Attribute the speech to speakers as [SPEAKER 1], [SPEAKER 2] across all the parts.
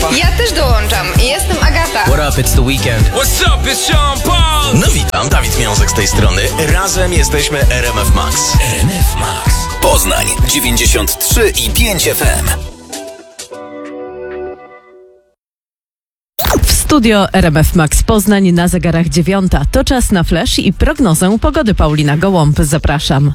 [SPEAKER 1] Ja też dołączam. Jestem Agata.
[SPEAKER 2] What up, it's the weekend.
[SPEAKER 3] What's up, it's Sean Paul.
[SPEAKER 4] No witam, Dawid Miążek z tej strony. Razem jesteśmy RMF Max.
[SPEAKER 5] RMF Max. Poznań 93,5 FM.
[SPEAKER 6] W studio RMF Max Poznań na zegarach 9. To czas na flash i prognozę pogody. Paulina Gołąb, zapraszam.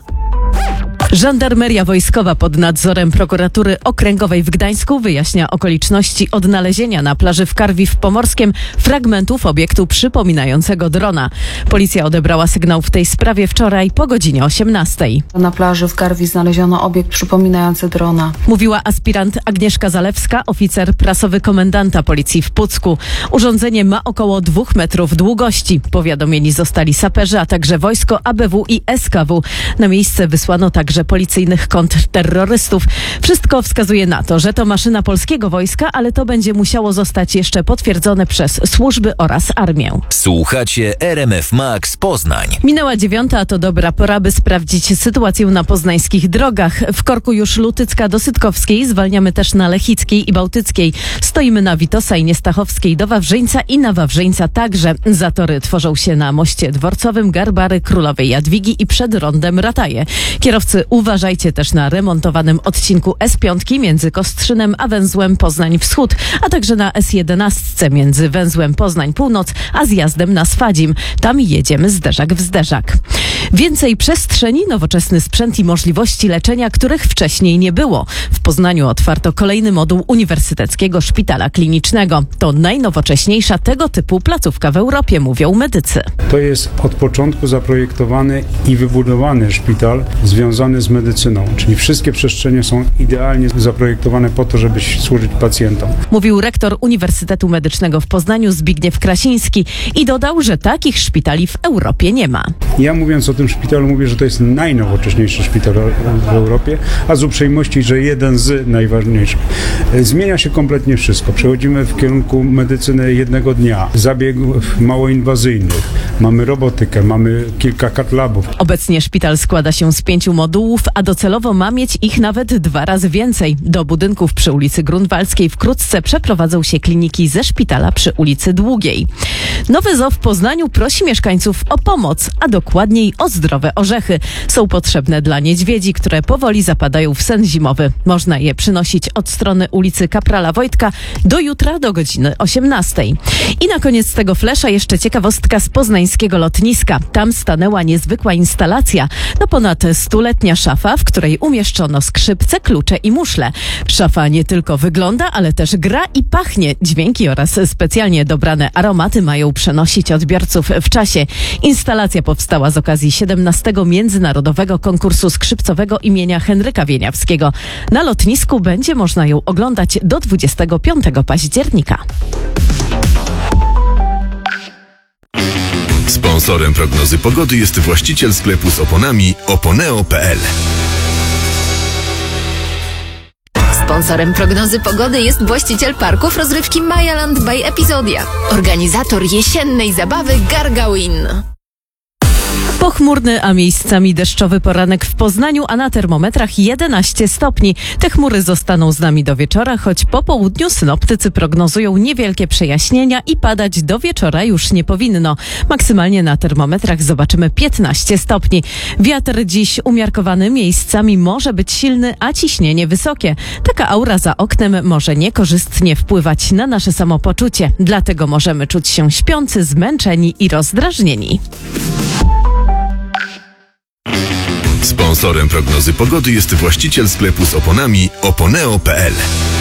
[SPEAKER 6] Żandarmeria Wojskowa pod nadzorem Prokuratury Okręgowej w Gdańsku wyjaśnia okoliczności odnalezienia na plaży w Karwiw Pomorskiem fragmentów obiektu przypominającego drona. Policja odebrała sygnał w tej sprawie wczoraj po godzinie 18.
[SPEAKER 7] Na plaży w Karwi znaleziono obiekt przypominający drona.
[SPEAKER 6] Mówiła aspirant Agnieszka Zalewska, oficer prasowy komendanta policji w Pucku. Urządzenie ma około 2 metrów długości. Powiadomieni zostali saperzy, a także wojsko, ABW i SKW. Na miejsce wysłano także policyjnych kontrterrorystów. Wszystko wskazuje na to, że to maszyna polskiego wojska, ale to będzie musiało zostać jeszcze potwierdzone przez służby oraz armię.
[SPEAKER 5] Słuchacie RMF Max Poznań.
[SPEAKER 6] Minęła 9, a to dobra pora, by sprawdzić sytuację na poznańskich drogach. W korku już Lutycka do Sytkowskiej, zwalniamy też na Lechickiej i Bałtyckiej. Stoimy na Witosa i Niestachowskiej do Wawrzyńca i na Wawrzyńca także. Zatory tworzą się na moście dworcowym, Garbary, Królowej Jadwigi i przed rondem Rataje. Kierowcy, uważajcie też na remontowanym odcinku S5 między Kostrzynem a węzłem Poznań Wschód, a także na S11 między węzłem Poznań Północ a zjazdem na Swadzim. Tam jedziemy zderzak w zderzak. Więcej przestrzeni, nowoczesny sprzęt i możliwości leczenia, których wcześniej nie było. W Poznaniu otwarto kolejny moduł Uniwersyteckiego Szpitala Klinicznego. To najnowocześniejsza tego typu placówka w Europie, mówią medycy.
[SPEAKER 8] To jest od początku zaprojektowany i wybudowany szpital związany z medycyną, czyli wszystkie przestrzenie są idealnie zaprojektowane po to, żeby służyć pacjentom.
[SPEAKER 6] Mówił rektor Uniwersytetu Medycznego w Poznaniu Zbigniew Krasiński i dodał, że takich szpitali w Europie nie ma.
[SPEAKER 8] Ja mówiąc o tym szpitalu mówię, że to jest najnowocześniejszy szpital w Europie, a z uprzejmości, że jeden z najważniejszych. Zmienia się kompletnie wszystko. Przechodzimy w kierunku medycyny jednego dnia, zabiegów małoinwazyjnych, mamy robotykę, mamy kilka katlabów.
[SPEAKER 6] Obecnie szpital składa się z 5 modułów, a docelowo ma mieć ich nawet 2 razy więcej. Do budynków przy ulicy Grunwaldzkiej wkrótce przeprowadzą się kliniki ze szpitala przy ulicy Długiej. Nowy zoo w Poznaniu prosi mieszkańców o pomoc, a dokładniej o zdrowe orzechy. Są potrzebne dla niedźwiedzi, które powoli zapadają w sen zimowy. Można je przynosić od strony ulicy Kaprala Wojtka do jutra do godziny 18. I na koniec tego flesza jeszcze ciekawostka z poznańskiego lotniska. Tam stanęła niezwykła instalacja. No ponad 100-letnia szafa, w której umieszczono skrzypce, klucze i muszle. Szafa nie tylko wygląda, ale też gra i pachnie. Dźwięki oraz specjalnie dobrane aromaty mają przenosić odbiorców w czasie. Instalacja powstała z okazji 17. Międzynarodowego Konkursu Skrzypcowego imienia Henryka Wieniawskiego. Na lotnisku będzie można ją oglądać do 25 października.
[SPEAKER 9] Sponsorem prognozy pogody jest właściciel sklepu z oponami oponeo.pl.
[SPEAKER 10] Sponsorem prognozy pogody jest właściciel parków rozrywki Mayaland by Epizodia. Organizator jesiennej zabawy Gargawin.
[SPEAKER 6] Pochmurny, a miejscami deszczowy poranek w Poznaniu, a na termometrach 11 stopni. Te chmury zostaną z nami do wieczora, choć po południu synoptycy prognozują niewielkie przejaśnienia i padać do wieczora już nie powinno. Maksymalnie na termometrach zobaczymy 15 stopni. Wiatr dziś umiarkowany, miejscami może być silny, a ciśnienie wysokie. Taka aura za oknem może niekorzystnie wpływać na nasze samopoczucie. Dlatego możemy czuć się śpiący, zmęczeni i rozdrażnieni.
[SPEAKER 9] Sponsorem prognozy pogody jest właściciel sklepu z oponami oponeo.pl.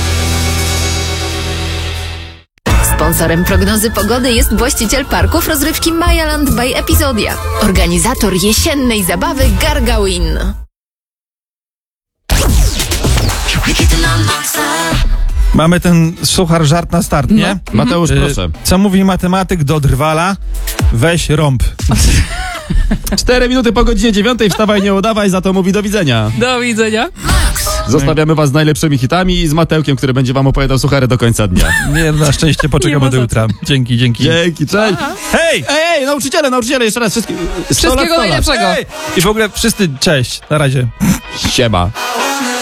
[SPEAKER 10] Sponsorem prognozy pogody jest właściciel parków rozrywki Mayaland by Epizodia. Organizator jesiennej zabawy Gargawin.
[SPEAKER 11] Mamy ten suchar żart na start, nie?
[SPEAKER 12] No. Mateusz, proszę.
[SPEAKER 11] Co mówi matematyk do drwala? Weź rąb.
[SPEAKER 12] 4 minuty po godzinie 9. Wstawaj, nie udawaj, za to mówi do widzenia.
[SPEAKER 6] Do widzenia.
[SPEAKER 12] Zostawiamy was z najlepszymi hitami i z Matełkiem, który będzie wam opowiadał suchary do końca dnia.
[SPEAKER 11] Nie, na szczęście poczekamy do jutra. Dzięki.
[SPEAKER 12] Dzięki, cześć.
[SPEAKER 11] Hej!
[SPEAKER 12] Ej, nauczyciele, jeszcze raz.
[SPEAKER 6] Wszystkiego najlepszego.
[SPEAKER 11] I w ogóle wszyscy, cześć. Na razie.
[SPEAKER 12] Siema.